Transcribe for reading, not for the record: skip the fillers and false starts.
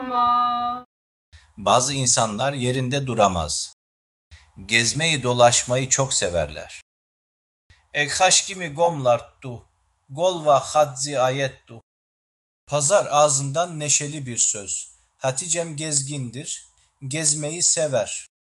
Bazı insanlar yerinde duramaz. Gezmeyi dolaşmayı çok severler. Ekhaşkimi gomlarttu. Golva hadzi ayettu. Pazar ağzından neşeli bir söz. Hatice'm gezgindir. Gezmeyi sever.